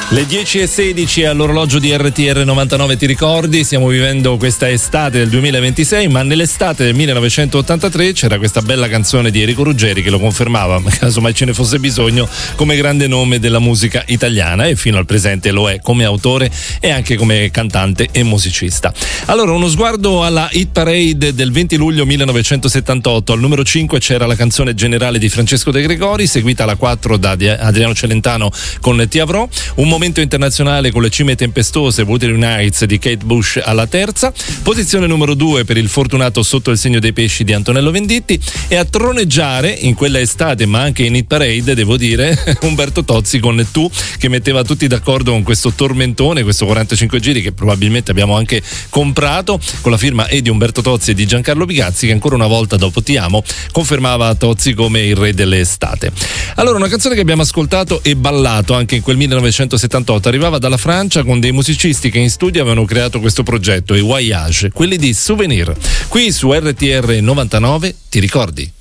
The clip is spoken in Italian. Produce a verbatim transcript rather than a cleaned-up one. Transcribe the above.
Le dieci e sedici all'orologio di R T R novantanove, ti ricordi? Stiamo vivendo questa estate del duemilaventisei, ma nell'estate del millenovecentottantatré c'era questa bella canzone di Enrico Ruggeri che lo confermava, caso mai ce ne fosse bisogno, come grande nome della musica italiana, e fino al presente lo è come autore e anche come cantante e musicista. Allora, uno sguardo alla hit parade del venti luglio millenovecentosettantotto. Al numero cinque c'era la canzone Generale di Francesco De Gregori, seguita alla quattro da Adriano Celentano con Ti avrò. Un momento internazionale con le cime tempestose, Wuthering Nights di Kate Bush alla terza. Posizione numero due per il fortunato Sotto il segno dei pesci di Antonello Venditti. E a troneggiare in quella estate, ma anche in hit parade, devo dire, Umberto Tozzi con Tu, che metteva tutti d'accordo con questo tormentone, questo quarantacinque giri che probabilmente abbiamo anche comprato, con la firma e di Umberto Tozzi e di Giancarlo Bigazzi, che ancora una volta dopo Ti amo confermava Tozzi come il re delle estate. Allora, una canzone che abbiamo ascoltato e ballato anche in quel millenovecentosettantotto arrivava dalla Francia, con dei musicisti che in studio avevano creato questo progetto, i Voyage, quelli di Souvenir. Qui su R T R novantanove, ti ricordi?